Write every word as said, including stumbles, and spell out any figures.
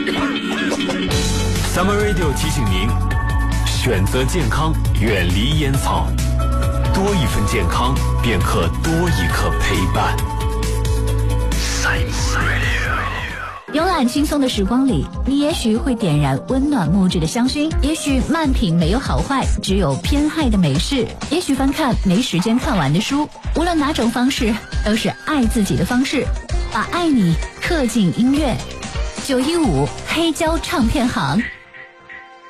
Summer Radio 提醒您，选择健康，远离烟草，多一份健康，便可多一刻陪伴。Summer Radio， 慵懒轻松的时光里，你也许会点燃温暖木质的香薰，也许慢品没有好坏，只有偏爱的美式，也许翻看没时间看完的书。无论哪种方式，都是爱自己的方式，把爱你刻进音乐。九一五黑胶唱片行。